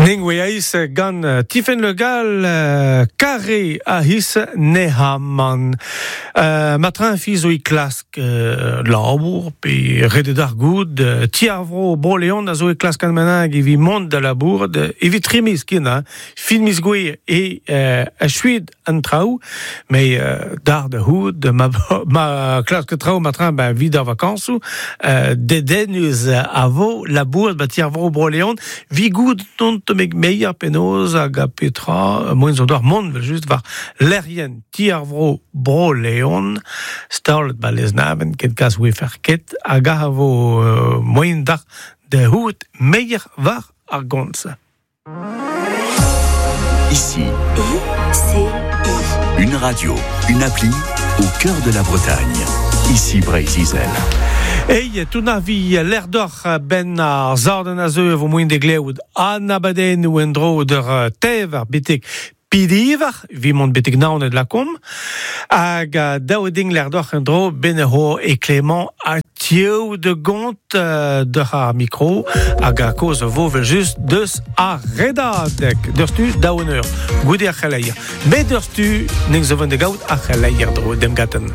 Ningwe Aïs Gan Tiffen Legal Carré Aïs Nehaman Matrin Fizo Iklask Labour Puis Rede Dargoud Tiavro Broléon Nazo Iklask Almanag Evi Monde de la Bourde Evi Trimis Kina Filmis Gouir et Achuid Antraou mais Dar de Houd ma classe Trao Matrin ben vide en vacances Dedenus Avo la Bourde Tiavro Broléon Vigoud meg meilleur penos hag a petra moins odor mont just var lerien tiarvro bro leon starlet balez naven ket gas we ferket hag a vo moins dar de hout meilleur var ar gonza. Ici, une radio, une appli au cœur de la Bretagne. Ici Bray-Zizel. Ei, tuna vi l'erdor ben ar zarden a zeu vo moin de gleoud anabaden ou endro der tev ar betek pidivar, vi mont betek naonet la kom, hag daouding l'erdor endro ben ho e Clément a tieu de gont der ar micro hag a koz vovel just deus a redadek. Derstu daoner, goude a c'haleier. Bet derstu nek zo vant de gaout a c'haleier dro dem gaten.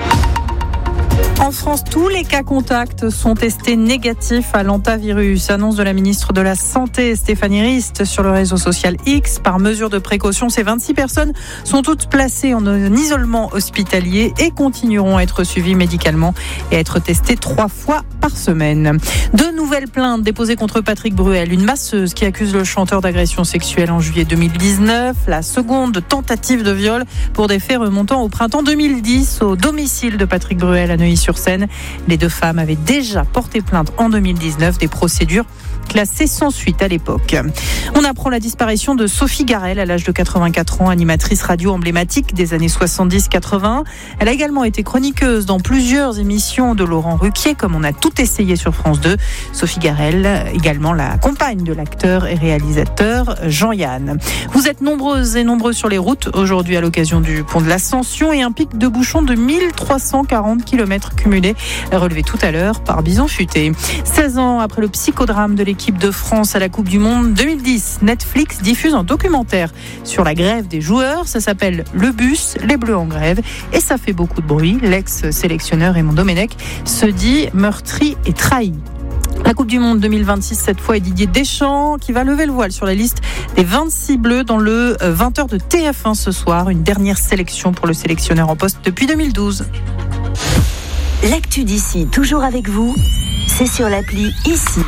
En France, tous les cas contacts sont testés négatifs à l'hantavirus. Annonce de la ministre de la Santé, Stéphanie Rist, sur le réseau social X. Par mesure de précaution, ces 26 personnes sont toutes placées en isolement hospitalier et continueront à être suivies médicalement et à être testées 3 fois par semaine. 2 nouvelles plaintes déposées contre Patrick Bruel, une masseuse qui accuse le chanteur d'agression sexuelle en juillet 2019. La seconde tentative de viol pour des faits remontant au printemps 2010 au domicile de Patrick Bruel à Neuilly-sur-Seine. Les 2 femmes avaient déjà porté plainte en 2019, des procédures classées sans suite à l'époque. On apprend la disparition de Sophie Garel à l'âge de 84 ans, animatrice radio emblématique des années 70-80. Elle a également été chroniqueuse dans plusieurs émissions de Laurent Ruquier, comme On a tout essayé sur France 2. Sophie Garel, également la compagne de l'acteur et réalisateur Jean-Yann. Vous êtes nombreuses et nombreux sur les routes aujourd'hui à l'occasion du pont de l'Ascension et un pic de bouchons de 1340 km cumulés relevé tout à l'heure par Bison Futé. 16 ans après le psychodrame de l'équipe de France à la Coupe du Monde 2010, Netflix diffuse un documentaire sur la grève des joueurs. Ça s'appelle Le Bus, les Bleus en grève et ça fait beaucoup de bruit. L'ex-sélectionneur Raymond Domenech se dit meurtri et trahi. La Coupe du Monde 2026, cette fois, est Didier Deschamps qui va lever le voile sur la liste des 26 Bleus dans le 20h de TF1 ce soir. Une dernière sélection pour le sélectionneur en poste depuis 2012. L'actu d'ici, toujours avec vous, c'est sur l'appli Ici.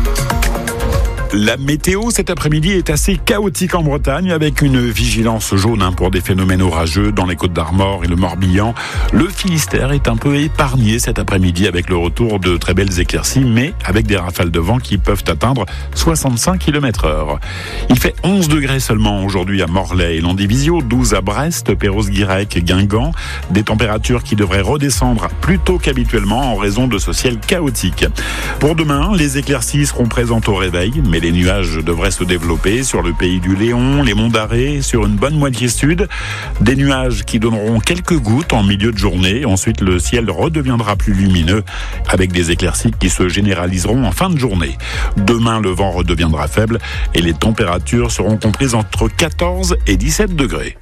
La météo cet après-midi est assez chaotique en Bretagne avec une vigilance jaune pour des phénomènes orageux dans les Côtes-d'Armor et le Morbihan. Le Finistère est un peu épargné cet après-midi avec le retour de très belles éclaircies mais avec des rafales de vent qui peuvent atteindre 65 km/h. Il fait 11 degrés seulement aujourd'hui à Morlaix et Landivisiau, 12 à Brest, Perros-Guirec, Guingamp. Des températures qui devraient redescendre plus tôt qu'habituellement en raison de ce ciel chaotique. Pour demain, les éclaircies seront présentes au réveil mais les nuages devraient se développer sur le pays du Léon, les monts d'Arrée, sur une bonne moitié sud. Des nuages qui donneront quelques gouttes en milieu de journée. Ensuite, le ciel redeviendra plus lumineux avec des éclaircies qui se généraliseront en fin de journée. Demain, le vent redeviendra faible et les températures seront comprises entre 14 et 17 degrés.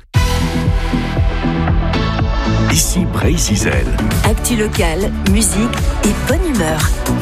Ici Bray-Zizel. Actu locale, musique et bonne humeur.